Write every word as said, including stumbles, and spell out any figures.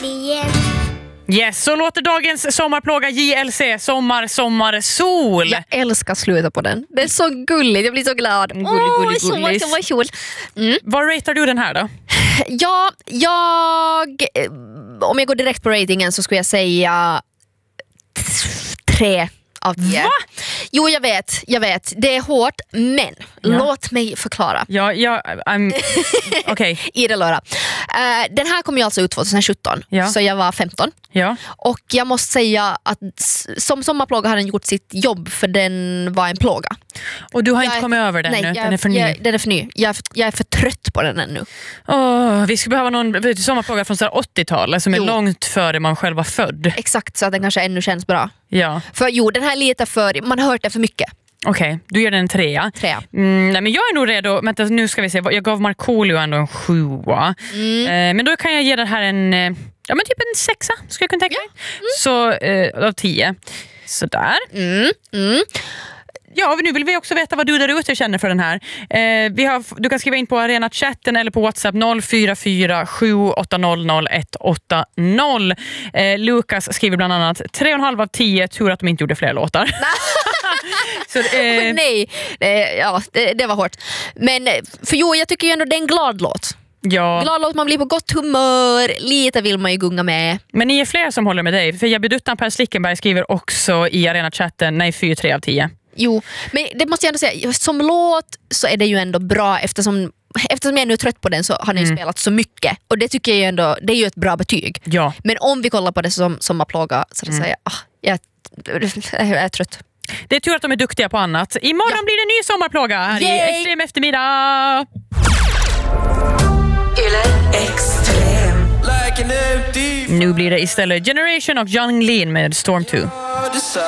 tio. Yes, så låter dagens sommarplåga J L C, sommar, sommar, sol. Jag älskar slutet på den. Det är så gulligt, jag blir så glad. Gullig, gullig, Åh, gullig. sommar, sommar, sol. Mm. Vad ratear du den här då? Ja, jag... Om jag går direkt på ratingen så skulle jag säga tre av tio. Va? Jo, jag vet, jag vet. Det är hårt, men Ja. låt mig förklara. Ja, ja, I'm... okej. Okay. I det låra. Uh, den här kom ju alltså ut tjugohundrasjutton, Ja. så jag var femton. Ja. Och jag måste säga att s- som sommarplåga har den gjort sitt jobb, för den var en plåga. Och du har Jag inte är- kommit över den Nej, nu? jag, Den är för ny. Jag, den är för ny. Jag är för, jag är för trött på den ännu. Åh, vi skulle behöva någon vet du, sommarplåga från så här åttiotalet som är Jo. långt före man själv var född. Exakt, så att den kanske ännu känns bra. Ja, För jo, den här är lite för... Man har hört den för mycket. okej. Okay. Du ger den en trea. Trea. Mm, nej, men jag är nog redo. Vänta, nu ska vi se. Jag gav Markoolio ändå en sjua. Mm. Eh, men då kan jag ge den här en... Eh, ja, men typ en sexa, ska jag kunna tänka mig. Mm. Så, eh, av tio. Sådär. Mm. Mm. Ja, nu vill vi också veta vad du där ute känner för den här. Eh, vi har, du kan skriva in på Arena-chatten eller på WhatsApp noll fyra fyra sju åtta noll noll ett åtta noll. Eh, Lukas skriver bland annat tre och en halv av tio, tur att de inte gjorde fler låtar. Så, eh, Nej, det, ja, det, det var hårt. Men för jo, jag tycker ju ändå det är en glad låt. ja. Glad låt, man blir på gott humör. Lite vill man ju gunga med. Men ni är fler som håller med dig. För Jabiduttan Per Slickenberg skriver också i Arena-chatten nej, fyra tre av tio. Jo, men det måste jag ändå säga, som låt så är det ju ändå bra, eftersom Eftersom jag är nu trött på den så har den ju Mm. spelat så mycket. Och det tycker jag ju ändå, det är ju ett bra betyg. Ja. Men om vi kollar på det som sommarplåga så mm. säger jag, ah, jag, jag är trött. Det är tur att de är duktiga på annat. Imorgon Ja. blir det en ny sommarplåga här Yay! i Extrem eftermiddag. Extrem. Nu blir det istället Generation och Young Lean med Storm två.